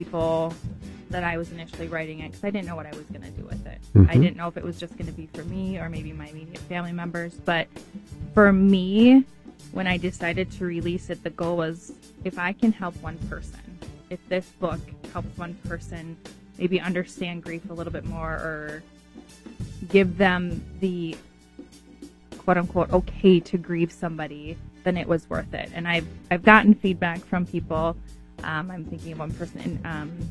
people that I was initially writing it because I didn't know what I was going to do with it. Mm-hmm. I didn't know if it was just going to be for me or maybe my immediate family members. But for me, when I decided to release it, the goal was if I can help one person, if this book helps one person maybe understand grief a little bit more or give them the quote-unquote okay to grieve somebody, then it was worth it. And I've gotten feedback from people. I'm thinking of one person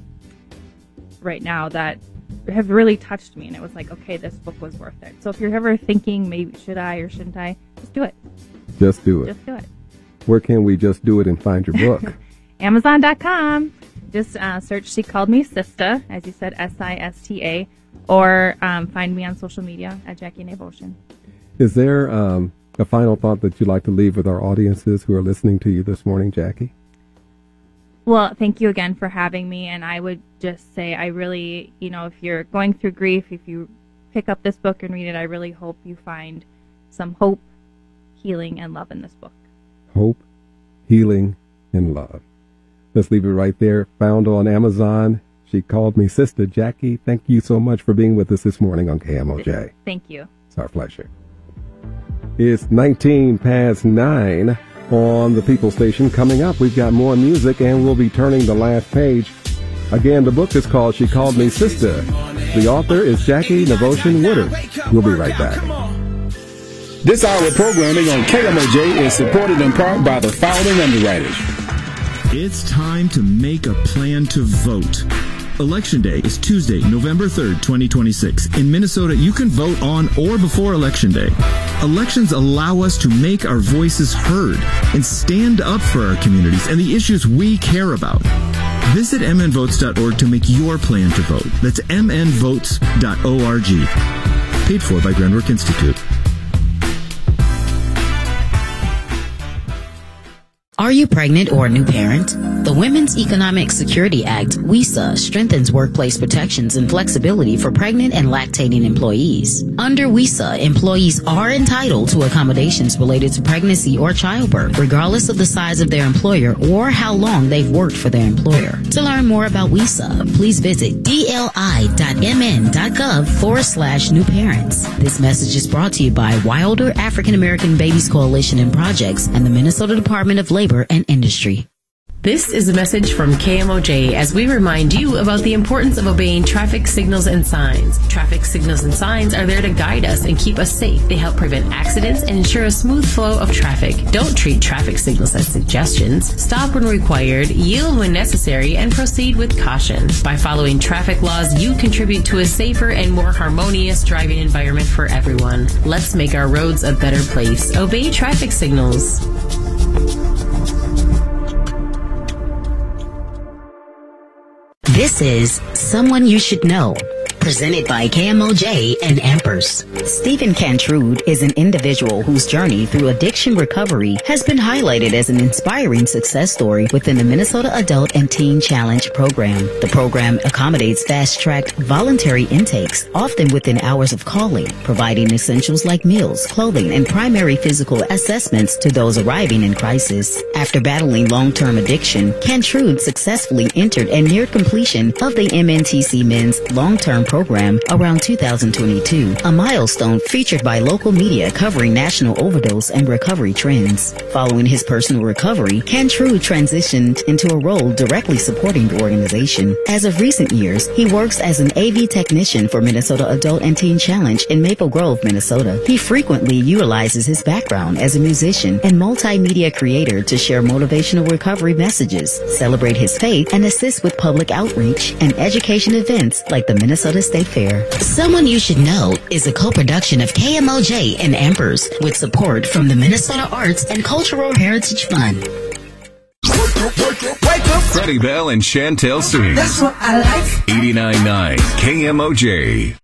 right now that have really touched me, and it was like, okay, this book was worth it. So if you're ever thinking maybe should I or shouldn't I, just do it. Just do it. Just do it. Where can we just do it and find your book? Amazon.com. Just search She Called Me Sista, as you said, Sista, or find me on social media at Jackie Navotian. Is there a final thought that you'd like to leave with our audiences who are listening to you this morning, Jackie? Well, thank you again for having me. And I would just say I really, if you're going through grief, if you pick up this book and read it, I really hope you find some hope, healing, and love in this book. Hope, healing, and love. Let's leave it right there. Found on Amazon. She Called Me Sista. Jackie, thank you so much for being with us this morning on KMOJ. Thank you. It's our pleasure. It's 19 past 9 on the People Station. Coming up, we've got more music, and we'll be turning the last page. Again, the book is called She Called Me Sista. The author is Jackie Navotian Woodard. We'll be right back. This hour of programming on KMOJ is supported in part by the following underwriters. It's time to make a plan to vote. Election Day is Tuesday, November 3rd, 2026. In Minnesota, you can vote on or before Election Day. Elections allow us to make our voices heard and stand up for our communities and the issues we care about. Visit mnvotes.org to make your plan to vote. That's mnvotes.org. Paid for by Granwork Institute. Are you pregnant or a new parent? The Women's Economic Security Act, WESA, strengthens workplace protections and flexibility for pregnant and lactating employees. Under WESA, employees are entitled to accommodations related to pregnancy or childbirth, regardless of the size of their employer or how long they've worked for their employer. To learn more about WESA, please visit dli.mn.gov/new parents. This message is brought to you by Wilder African American Babies Coalition and Projects and the Minnesota Department of Labor and Industry. This is a message from KMOJ as we remind you about the importance of obeying traffic signals and signs. Traffic signals and signs are there to guide us and keep us safe. They help prevent accidents and ensure a smooth flow of traffic. Don't treat traffic signals as suggestions. Stop when required, yield when necessary, and proceed with caution. By following traffic laws, you contribute to a safer and more harmonious driving environment for everyone. Let's make our roads a better place. Obey traffic signals. This is Someone You Should Know, presented by KMOJ and Ampers. Stephen Cantrude is an individual whose journey through addiction recovery has been highlighted as an inspiring success story within the Minnesota Adult and Teen Challenge program. The program accommodates fast-tracked voluntary intakes, often within hours of calling, providing essentials like meals, clothing, and primary physical assessments to those arriving in crisis. After battling long-term addiction, Cantrude successfully entered and neared completion of the MNTC Men's long-term program around 2022, a milestone featured by local media covering national overdose and recovery trends. Following his personal recovery, Cantrude transitioned into a role directly supporting the organization. As of recent years, he works as an AV technician for Minnesota Adult and Teen Challenge in Maple Grove, Minnesota. He frequently utilizes his background as a musician and multimedia creator to share motivational recovery messages, celebrate his faith, and assist with public outreach and education events like the Minnesota State Fair. Someone You Should Know is a co-production of KMOJ and Ampers with support from the Minnesota Arts and Cultural Heritage Fund. Wake up. Freddie Bell and Chantel Singh. That's what I like. 89.9 KMOJ.